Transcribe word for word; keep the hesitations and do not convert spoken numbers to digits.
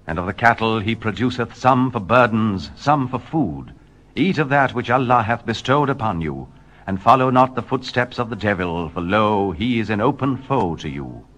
And of the cattle he produceth some for burdens, some for food. Eat of that which Allah hath bestowed upon you, and follow not the footsteps of the devil, for lo, he is an open foe to you.